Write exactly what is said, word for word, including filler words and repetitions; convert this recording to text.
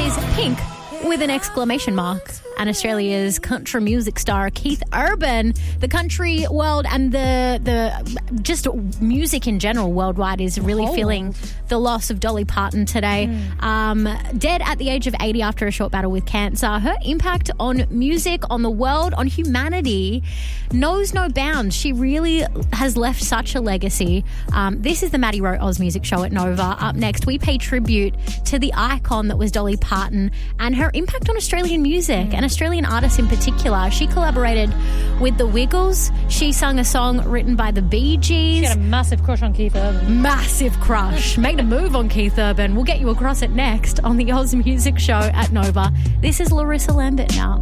is Pink with an exclamation mark. And Australia's country music star Keith Urban, the country world and the the just music in general worldwide is really oh. feeling the loss of Dolly Parton today. Mm. Um, dead at the age of eighty after a short battle with cancer. Her impact on music, on the world, on humanity knows no bounds. She really has left such a legacy. Um, this is the Maddie Rowe Oz Music Show at Nova. Up next, we pay tribute to the icon that was Dolly Parton and her impact on Australian music mm. and Australian artists in particular. She collaborated with the Wiggles. She sung a song written by the Bee Gees. She had a massive crush on Keith Urban. Massive crush. Made a move on Keith Urban. We'll get you across it next on the Oz Music Show at Nova. This is Larissa Lambert now.